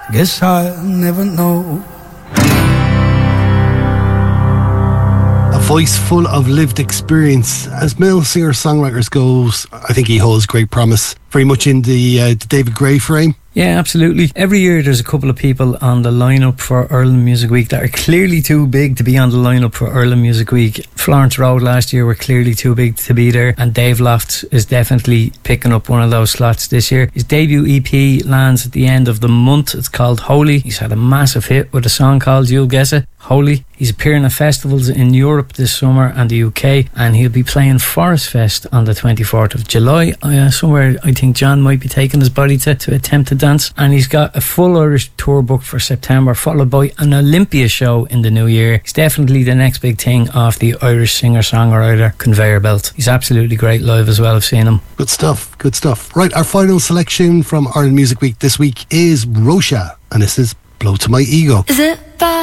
Guess I'll never know. A voice full of lived experience. As male singer-songwriters goes, I think he holds great promise. Very much in the David Gray frame. Yeah, absolutely. Every year there's a couple of people on the lineup for Ireland Music Week that are clearly too big to be on the lineup for Ireland Music Week. Florence Road last year were clearly too big to be there, and Dave Loft is definitely picking up one of those slots this year. His debut EP lands at the end of the month. It's called Holy. He's had a massive hit with a song called, you'll guess it, Holy. He's appearing at festivals in Europe this summer and the UK, and he'll be playing Forest Fest on the 24th of July. Somewhere I think John might be taking his body to attempt to dance. And he's got a full Irish tour booked for September, followed by an Olympia show in the new year. He's definitely the next big thing off the Irish singer-songwriter conveyor belt. He's absolutely great live as well. I've seen him. Good stuff, good stuff. Right, our final selection from Ireland Music Week this week is Rosha, and this is Blow to My Ego. Is it bad?